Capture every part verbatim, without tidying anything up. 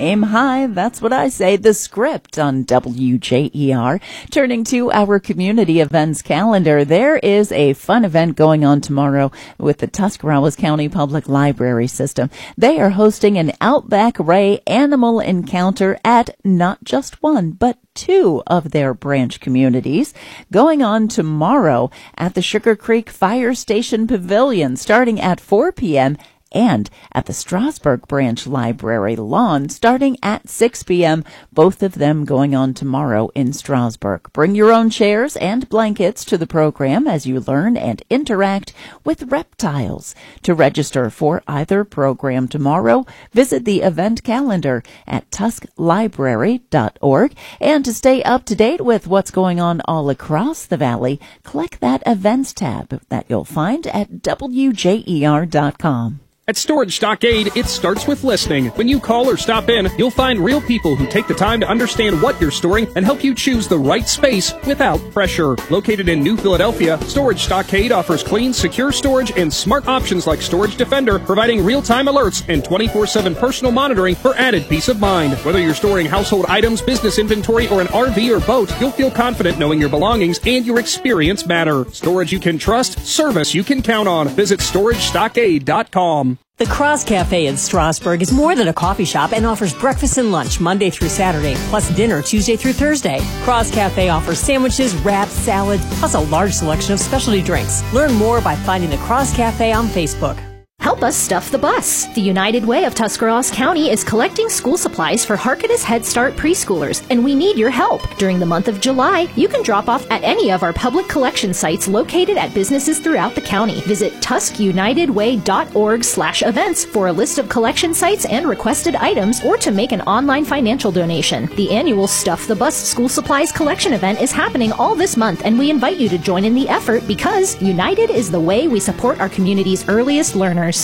Aim high, that's what I say. The script on W J E R. Turning to our community events calendar, there is a fun event going on tomorrow with the Tuscarawas County Public Library System. They are hosting an Outback Ray animal encounter at not just one, but two of their branch communities, going on tomorrow at the Sugar Creek Fire Station Pavilion starting at four p.m. and at the Strasburg Branch Library lawn starting at six p.m., both of them going on tomorrow in Strasburg. Bring your own chairs and blankets to the program as you learn and interact with reptiles. To register for either program tomorrow, visit the event calendar at tusk library dot org. And to stay up to date with what's going on all across the valley, click that events tab that you'll find at W J E R dot com. At Storage Stockade, it starts with listening. When you call or stop in, you'll find real people who take the time to understand what you're storing and help you choose the right space without pressure. Located in New Philadelphia, Storage Stockade offers clean, secure storage and smart options like Storage Defender, providing real-time alerts and twenty-four seven personal monitoring for added peace of mind. Whether you're storing household items, business inventory, or an R V or boat, you'll feel confident knowing your belongings and your experience matter. Storage you can trust, service you can count on. Visit storage stockade dot com. The Cross Cafe in Strasburg is more than a coffee shop and offers breakfast and lunch Monday through Saturday, plus dinner Tuesday through Thursday. Cross Cafe offers sandwiches, wraps, salads, plus a large selection of specialty drinks. Learn more by finding the Cross Cafe on Facebook. Help us stuff the bus. The United Way of Tuscarawas County is collecting school supplies for Harkness Head Start preschoolers, and we need your help. During the month of July, you can drop off at any of our public collection sites located at businesses throughout the county. Visit tusk united way dot org slash events for a list of collection sites and requested items, or to make an online financial donation. The annual Stuff the Bus school supplies collection event is happening all this month, and we invite you to join in the effort because United is the way we support our community's earliest learners.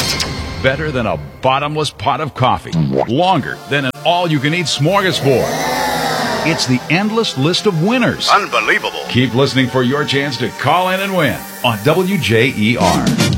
Better than a bottomless pot of coffee. Longer than an all-you-can-eat smorgasbord. It's the endless list of winners. Unbelievable. Keep listening for your chance to call in and win on W J E R.